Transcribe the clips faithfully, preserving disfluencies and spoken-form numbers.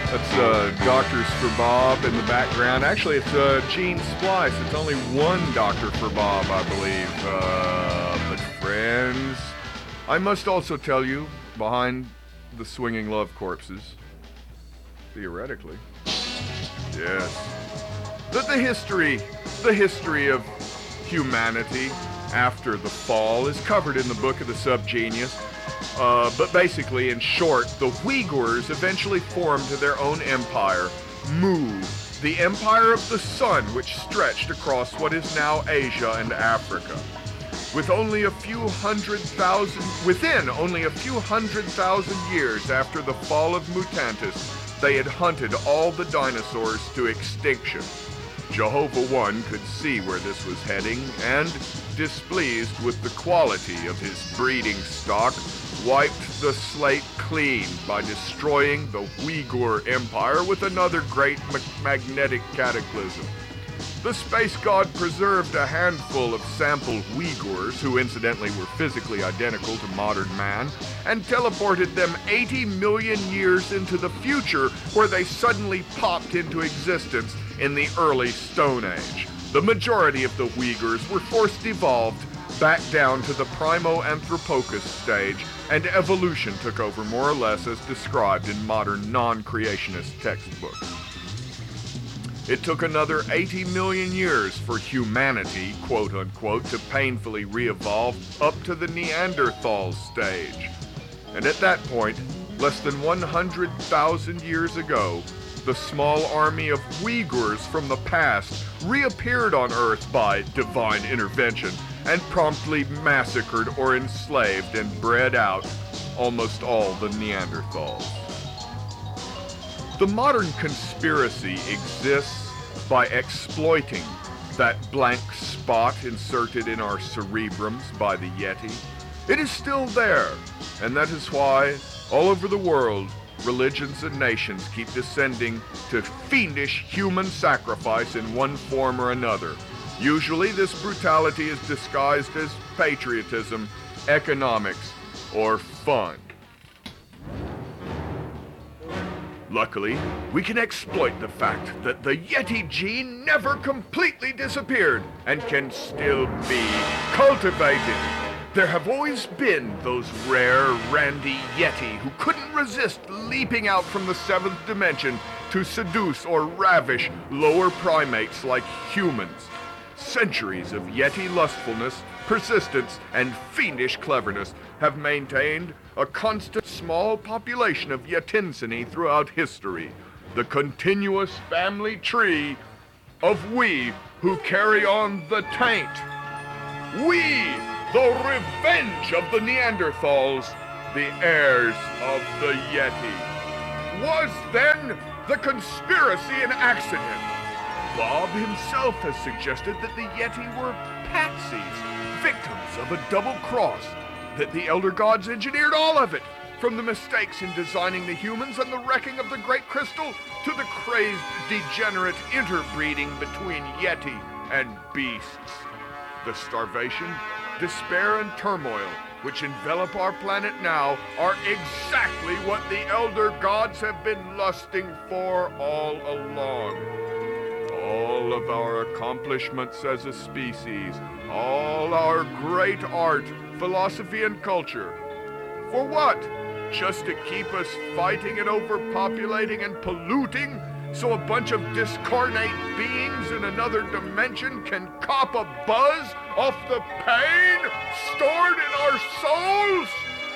That's uh, Doctors for Bob in the background. Actually, it's uh, Gene Splice. It's only one Doctor for Bob, I believe. Uh, but friends, I must also tell you, behind the swinging love corpses, theoretically, yes, that the history, the history of humanity after the fall is covered in the Book of the Subgenius. Uh, but basically, in short, the Uyghurs eventually formed their own empire, Mu, the Empire of the Sun, which stretched across what is now Asia and Africa. With only a few hundred thousand, within only a few hundred thousand years after the fall of Mutantis, they had hunted all the dinosaurs to extinction. Jehovah One could see where this was heading, and, displeased with the quality of his breeding stock, wiped the slate clean by destroying the Uyghur Empire with another great ma- magnetic cataclysm. The space god preserved a handful of sample Uyghurs, who incidentally were physically identical to modern man, and teleported them eighty million years into the future, where they suddenly popped into existence in the early Stone Age. The majority of the Uyghurs were force devolved back down to the Primo-Anthropocus stage, and evolution took over more or less as described in modern non-creationist textbooks. It took another eighty million years for humanity, quote-unquote, to painfully re-evolve up to the Neanderthal stage. And at that point, less than one hundred thousand years ago, the small army of Uyghurs from the past reappeared on Earth by divine intervention and promptly massacred or enslaved and bred out almost all the Neanderthals. The modern conspiracy exists by exploiting that blank spot inserted in our cerebrums by the Yeti. It is still there, and that is why, all over the world, religions and nations keep descending to fiendish human sacrifice in one form or another. Usually this brutality is disguised as patriotism, economics, or fun. Luckily, we can exploit the fact that the Yeti gene never completely disappeared and can still be cultivated. There have always been those rare, randy Yeti who couldn't resist leaping out from the seventh dimension to seduce or ravish lower primates like humans. Centuries of Yeti lustfulness, persistence, and fiendish cleverness have maintained a constant small population of Yetinsini throughout history, the continuous family tree of we who carry on the taint. We, the revenge of the Neanderthals, the heirs of the Yeti. Was then the conspiracy an accident? Bob himself has suggested that the Yeti were patsies, victims of a double cross, that the Elder Gods engineered all of it, from the mistakes in designing the humans and the wrecking of the Great Crystal to the crazed, degenerate interbreeding between Yeti and beasts. The starvation, despair, and turmoil which envelop our planet now are exactly what the Elder Gods have been lusting for all along. All of our accomplishments as a species, all our great art, philosophy, and culture. For what? Just to keep us fighting and overpopulating and polluting so a bunch of discarnate beings in another dimension can cop a buzz off the pain stored in our souls?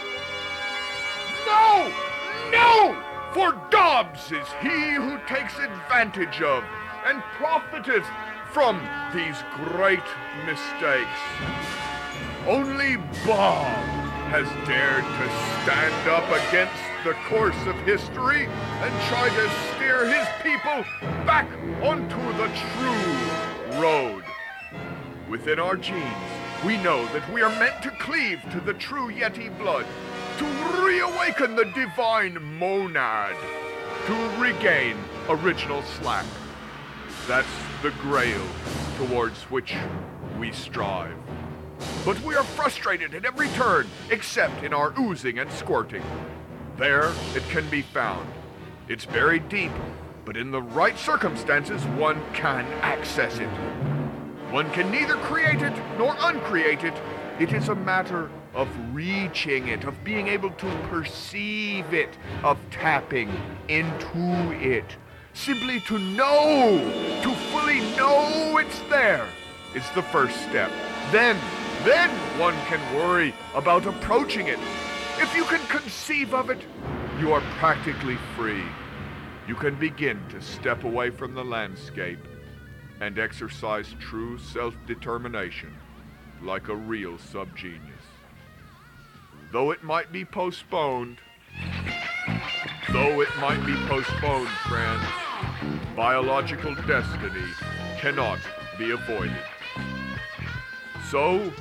No! No! For Dobbs is he who takes advantage of and profiteth from these great mistakes. Only Bob has dared to stand up against the course of history and try to steer his people back onto the true road. Within our genes, we know that we are meant to cleave to the true Yeti blood, to reawaken the divine monad, to regain original slack. That's the grail towards which we strive. But we are frustrated at every turn, except in our oozing and squirting. There it can be found. It's buried deep, but in the right circumstances, one can access it. One can neither create it nor uncreate it. It is a matter of reaching it, of being able to perceive it, of tapping into it. Simply to know, to fully know it's there, is the first step. Then, then one can worry about approaching it. If you can conceive of it, you are practically free. You can begin to step away from the landscape and exercise true self-determination like a real subgenius. Though it might be postponed, though it might be postponed, friends, biological destiny cannot be avoided. So,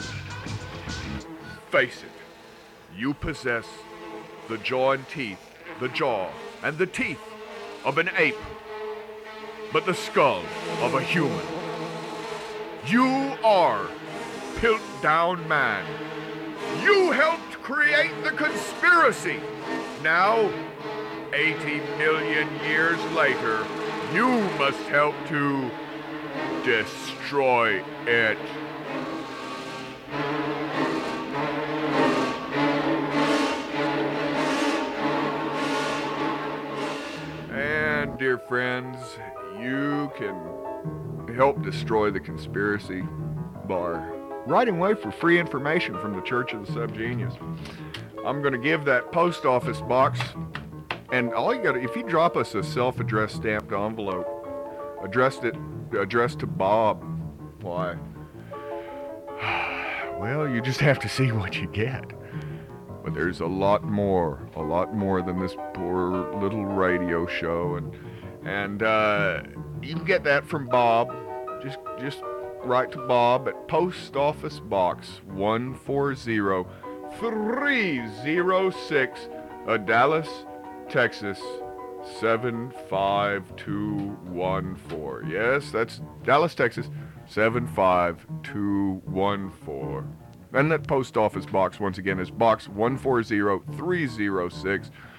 face it, you possess the jaw and teeth, the jaw and the teeth of an ape, but the skull of a human. You are Piltdown Man. You helped create the conspiracy. Now, eighty million years later, you must help to destroy it. And, dear friends, you can help destroy the conspiracy by writing away for free information from the Church of the Subgenius. I'm going to give that post office box, and all you got to, if you drop us a self-addressed stamped envelope, addressed it, addressed to Bob, why, well, you just have to see what you get. But there's a lot more, a lot more than this poor little radio show, and and uh, you can get that from Bob. Just just write to Bob at Post Office Box one four zero three zero six, uh, Dallas, Texas seven five two one four. Yes, that's Dallas, Texas seven five two one four. And that post office box, once again, is box one four zero three zero six,